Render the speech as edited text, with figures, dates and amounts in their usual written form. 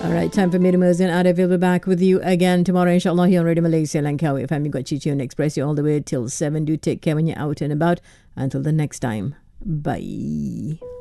All right, time for me to move in. Arif will be back with you again tomorrow, inshallah, here on Radio Malaysia Langkawi. If I'm got Chichi and Express you all the way till 7. Do take care when you're out and about. Until the next time. Bye.